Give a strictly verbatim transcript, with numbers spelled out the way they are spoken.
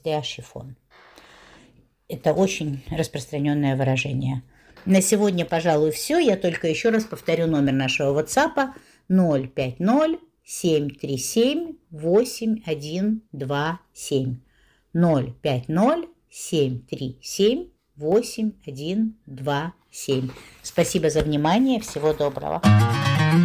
der Chiffon. Это очень распространенное выражение. На сегодня, пожалуй, все. Я только еще раз повторю номер нашего WhatsApp ноль пять ноль семь три семь восемь один два семь. ноль пять ноль семь три семь восемь один два семь. Спасибо за внимание. Всего доброго.